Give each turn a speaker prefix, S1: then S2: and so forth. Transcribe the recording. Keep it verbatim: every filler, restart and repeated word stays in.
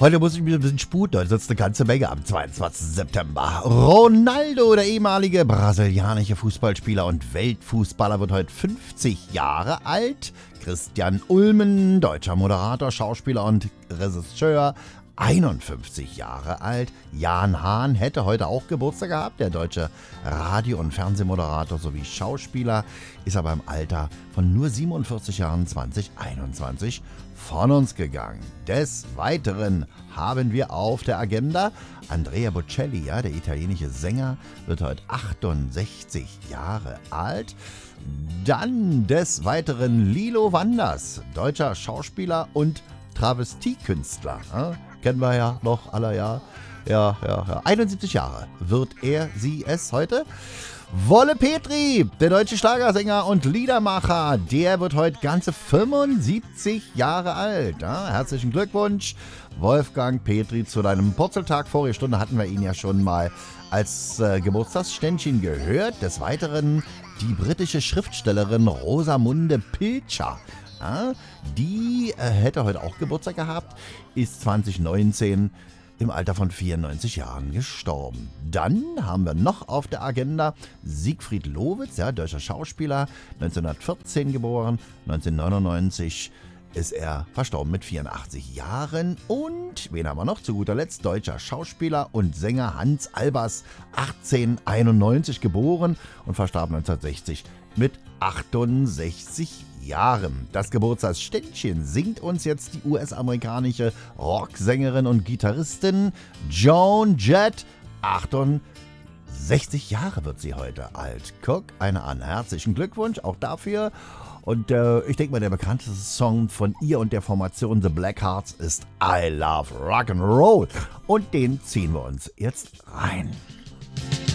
S1: Heute muss ich mich ein bisschen sputen, heute sitzt eine ganze Menge am zweiundzwanzigsten September. Ronaldo, der ehemalige brasilianische Fußballspieler und Weltfußballer, wird heute fünfzig Jahre alt. Christian Ulmen, deutscher Moderator, Schauspieler und Regisseur, einundfünfzig Jahre alt. Jan Hahn hätte heute auch Geburtstag gehabt. Der deutsche Radio- und Fernsehmoderator sowie Schauspieler ist aber im Alter von nur siebenundvierzig Jahren zwanzig einundzwanzig von uns gegangen. Des Weiteren haben wir auf der Agenda Andrea Bocelli, ja, der italienische Sänger, wird heute achtundsechzig Jahre alt. Dann des Weiteren Lilo Wanders, deutscher Schauspieler und Travestiekünstler. Ja, kennen wir ja noch alle, ja. Ja, ja, ja. einundsiebzig Jahre wird er, sie, es heute. Wolle Petri, der deutsche Schlagersänger und Liedermacher, der wird heute ganze fünfundsiebzig Jahre alt. Ja, herzlichen Glückwunsch, Wolfgang Petri, zu deinem Purzeltag. Vorige Stunde hatten wir ihn ja schon mal als äh, Geburtstagsständchen gehört. Des Weiteren die britische Schriftstellerin Rosamunde Pilcher. Ja, die äh, hätte heute auch Geburtstag gehabt, ist zwanzig neunzehn im Alter von vierundneunzig Jahren gestorben. Dann haben wir noch auf der Agenda Siegfried Lowitz, ja, deutscher Schauspieler, neunzehnhundertvierzehn geboren, neunzehnhundertneunundneunzig ist er verstorben mit vierundachtzig Jahren. Und wen haben wir noch? Zu guter Letzt deutscher Schauspieler und Sänger Hans Albers, achtzehnhunderteinundneunzig geboren und verstarb neunzehnhundertsechzig mit achtundsechzig Jahren. Das Geburtstagsständchen singt uns jetzt die U S-amerikanische Rocksängerin und Gitarristin Joan Jett. achtundsechzig Jahre wird sie heute alt. Guck einer an. Herzlichen Glückwunsch auch dafür. Und äh, ich denke mal, der bekannteste Song von ihr und der Formation The Blackhearts ist I Love Rock'n'Roll. Und den ziehen wir uns jetzt rein.